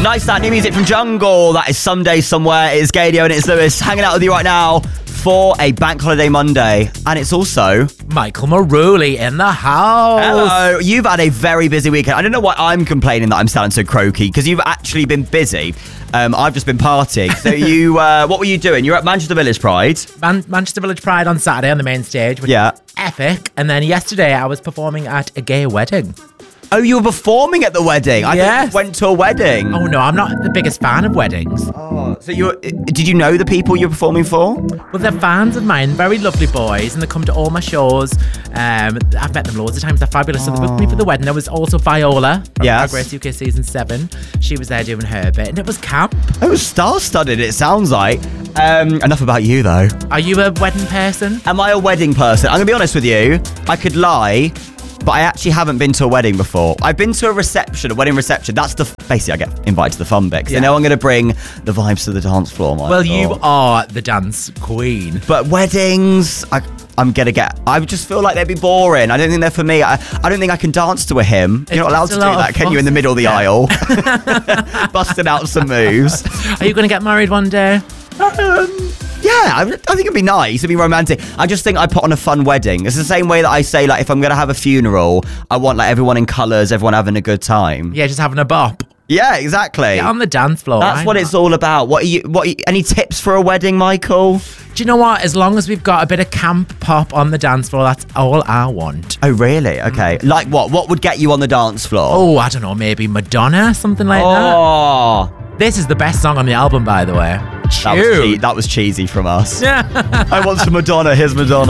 Nice, that new music from Jungle. That is Someday Somewhere. It's Gadio and it's Lewis hanging out with you right now for a Bank Holiday Monday. And it's also Michael Maruli in the house. Hello. You've had a very busy weekend. I don't know why I'm complaining that I'm sounding so croaky, because you've actually been busy. I've just been partying. So you, what were you doing? You were at Manchester Village Pride. Manchester Village Pride on Saturday on the main stage, which was epic. And then yesterday I was performing at a gay wedding. Oh, you were performing at the wedding? I thought you went to a wedding. Oh, no, I'm not the biggest fan of weddings. Oh, so did you know the people you're performing for? Well, they're fans of mine, very lovely boys, and they come to all my shows. I've met them loads of times. They're fabulous. So they booked me for the wedding. There was also Viola from Drag Race UK Season 7. She was there doing her bit, and it was camp. It was star-studded, it sounds like. Enough about you, though. Are you a wedding person? Am I a wedding person? I'm going to be honest with you. I could lie, but I actually haven't been to a wedding before. I've been to a wedding reception. That's basically I get invited to the fun bit. They know I'm going to bring the vibes to the dance floor, Michael. Well, you are the dance queen. But weddings, I just feel like they'd be boring. I don't think they're for me. I don't think I can dance to a hymn. You're not allowed to do that, can you, in the middle of the aisle? Busting out some moves. Are you going to get married one day? Yeah, I think it'd be nice. It'd be romantic. I just think I put on a fun wedding. It's the same way that I say, like, if I'm going to have a funeral, I want, like, everyone in colours, everyone having a good time. Yeah, just having a bop. Yeah, exactly. Get on the dance floor. That's what it's all about. Any tips for a wedding, Michael? Do you know what? As long as we've got a bit of camp pop on the dance floor, that's all I want. Oh, really? Okay. Like what? What would get you on the dance floor? Oh, I don't know. Maybe Madonna, something like that. Oh. This is the best song on the album, by the way. That was cheesy from us. Yeah. I want some Madonna. Here's Madonna.